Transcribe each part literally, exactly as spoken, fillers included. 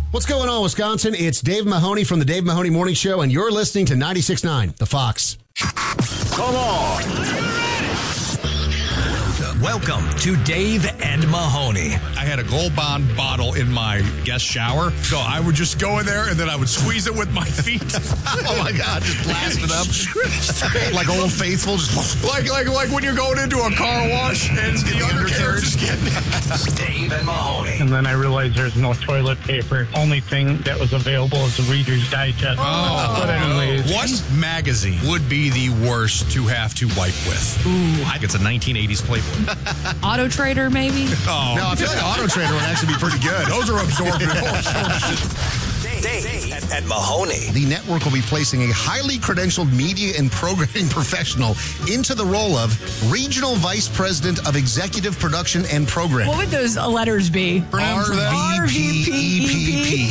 What's going on, Wisconsin? It's Dave Mahoney from the Dave Mahoney Morning Show, and you're listening to ninety-six point nine, The Fox. Come on. Welcome to Dave and Mahoney. I had a Gold Bond bottle in my guest shower, so I would just go in there and then I would squeeze it with my feet. Oh my God, just blast it up. Like Old Faithful. Just like like like when you're going into a car wash and the undercarriage is getting Dave and Mahoney. And then I realized there's no toilet paper. Only thing that was available is the Reader's Digest. Oh, but anyways. What magazine would be the worst to have to wipe with? Ooh, I think it's a nineteen eighties Playboy. Auto Trader, maybe? Oh. No, I feel like Auto Trader would actually be pretty good. Those are absorbent. Dave, Dave and, and Mahoney. The network will be placing a highly credentialed media and programming professional into the role of Regional Vice President of Executive Production and Programming. What would those letters be? R V P E P P.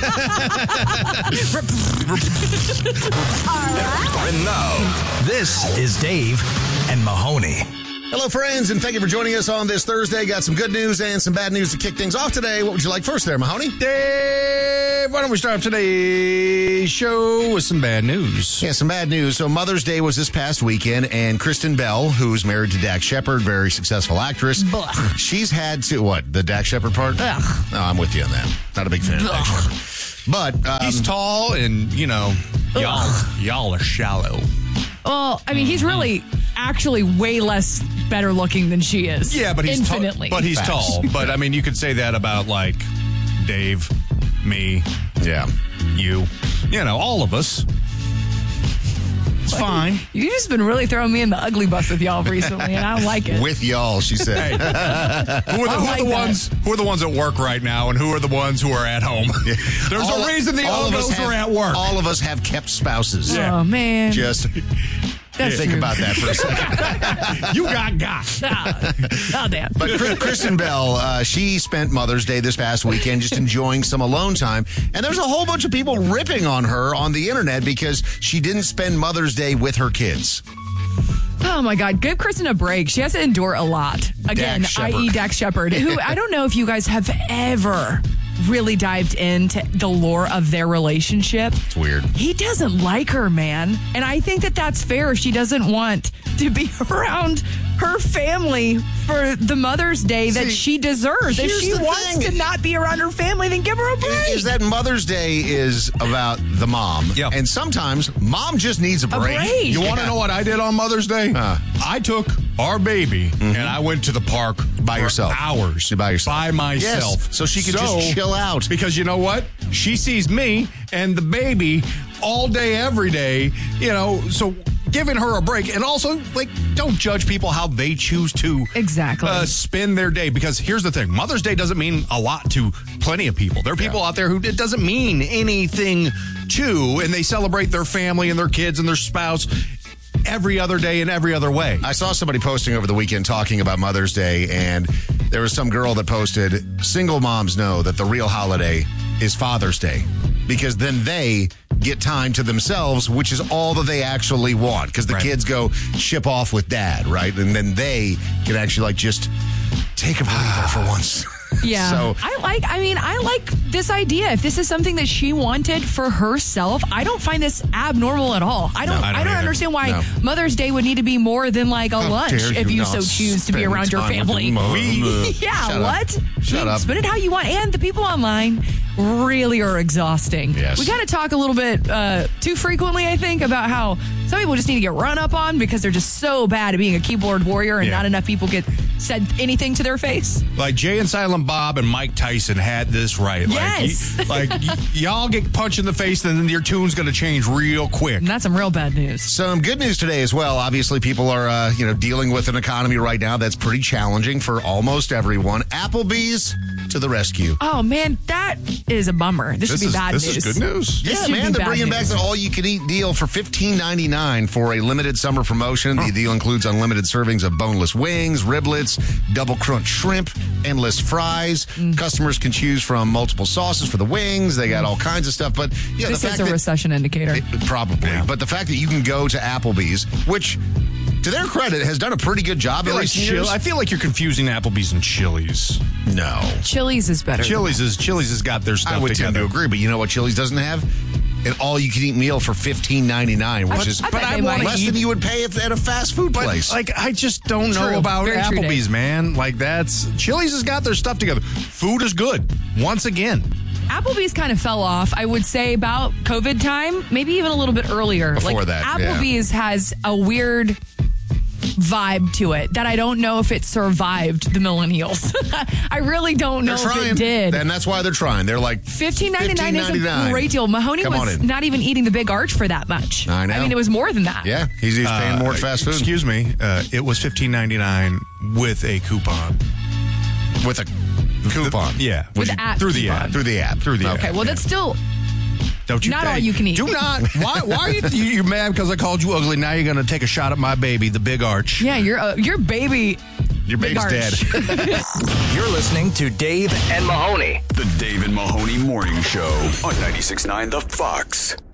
And now, this is Dave and Mahoney. Hello, friends, and thank you for joining us on this Thursday. Got some good news and some bad news to kick things off today. What would you like first there, Mahoney? Dave, why don't we start today's show with some bad news? Yeah, some bad news. So Mother's Day was this past weekend, and Kristen Bell, who's married to Dax Shepard, very successful actress, Blech. she's had to, what, the Dax Shepard part? Ugh. No, I'm with you on that. Not a big fan of Dax Shepard. But um, He's tall and, you know, y'all, y'all are shallow. Well, I mean, he's really actually way less better looking than she is. Yeah, but he's infinitely. Tall, but he's Facts. tall. But I mean, you could say that about like Dave, me, yeah. you, you know, all of us. It's fine. You've just been really throwing me in the ugly bus with y'all recently, and I don't like it. With y'all, she said. Hey, who are the, I who like are the that. ones? Who are the ones at work right now, and who are the ones who are at home? Yeah. There's All- a reason the all of us Ogos have- are at work. All of us have kept spouses. Yeah. Oh, man. Just That's think true. about that for a second. You got got. Oh, oh, damn. But Kri- Kristen Bell, uh, she spent Mother's Day this past weekend just enjoying some alone time. And there's a whole bunch of people ripping on her on the internet because she didn't spend Mother's Day with her kids. Oh, my God. Give Kristen a break. She has to endure a lot. Again, Dax that Shepard. is. Dax Shepard, who I don't know if you guys have ever really dived into the lore of their relationship. It's weird. He doesn't like her, man. And I think that that's fair if she doesn't want to be around her family for the Mother's Day that See, she deserves. If here's she the wants thing. to not be around her family, then give her a break. Is that Mother's Day is about the mom. Yeah. And sometimes mom just needs a break. break. You want to Yeah. know what I did on Mother's Day? Uh. I took our baby and I went to the park By for yourself. hours. By yourself. By myself. Yes, so she could just chill out. Because you know what? She sees me and the baby all day, every day, you know, so giving her a break. And also, like, don't judge people how they choose to Exactly. uh, spend their day. Because here's the thing. Mother's Day doesn't mean a lot to plenty of people. There are people out there who it doesn't mean anything to, and they celebrate their family and their kids and their spouse every other day in every other way. I saw somebody posting over the weekend talking about Mother's Day, and there was some girl that posted, single moms know that the real holiday is Father's Day, because then they get time to themselves, which is all that they actually want, because the Right. kids go ship off with dad, right? And then they can actually like just take a breather for once. Yeah. So I like, I mean, I like this idea. If this is something that she wanted for herself, I don't find this abnormal at all. I don't, No, I I don't don't, either. understand why No. Mother's Day would need to be more than like a lunch dare if you you not so choose to be spend around your time with family. your mother. We, yeah, Shut up. what? Shut I mean, up. Spend it how you want. And the people online really are exhausting. Yes. We got to talk a little bit uh, too frequently, I think, about how some people just need to get run up on because they're just so bad at being a keyboard warrior and Yeah. not enough people get said anything to their face. Like Jay and Silent Bob and Mike Tyson had this right. Yes. Like, y- like y- y'all get punched in the face and then your tune's going to change real quick. And that's some real bad news. some good news today as well. Obviously, people are uh, you know dealing with an economy right now that's pretty challenging for almost everyone. Applebee's to the rescue. Oh, man, that is a bummer. This, This should be is bad this news. is good news. This Yeah, should man, be they're bad bringing news. back the all-you-can-eat deal for fifteen ninety-nine for a limited summer promotion. The deal includes unlimited servings of boneless wings, riblets, double crunch shrimp, endless fries. Mm. Customers can choose from multiple sauces for the wings. They got all kinds of stuff. But yeah, This the is fact a that recession indicator. it- probably, but the fact that you can go to Applebee's, which to their credit, has done a pretty good job I in feel, like recent Chil- years. I feel like you're confusing Applebee's and Chili's. No. Chili's is better. Chili's is Chili's has got their stuff I would together. tend to agree, but you know what Chili's doesn't have? An all-you-can-eat meal for fifteen ninety-nine, which I- is I bet but they I want might. less than you would pay if, at a fast food But, place. like, I just don't know True. about Very true, Applebee's, Dave. man. Like, that's Chili's has got their stuff together. Food is good. Once again, Applebee's kind of fell off, I would say, about COVID time, maybe even a little bit earlier. Before like, that, yeah. Applebee's has a weird vibe to it that I don't know if it survived the millennials. I really don't know they're if trying, it did. and that's why they're trying. They're like fifteen ninety-nine is a $fifteen ninety-nine. great deal. Mahoney Come on was in. not even eating the Big Arch for that much. I know. I mean, it was more than that. Yeah, he's, he's paying more at uh, fast food Excuse me, uh, it was fifteen ninety-nine with a coupon. with a coupon. Yeah, With you- the app through the coupon. app. through the app. Through the Okay, app. well, that's still Don't you? Not all you can eat. Do not. Why? Why are you? you you're mad because I called you ugly? Now you're going to take a shot at my baby, the Big Arch. yeah. Your uh, your baby. Your Big baby's Arch. dead. You're listening to Dave and Mahoney. The Dave and Mahoney Morning Show on ninety-six point nine The Fox.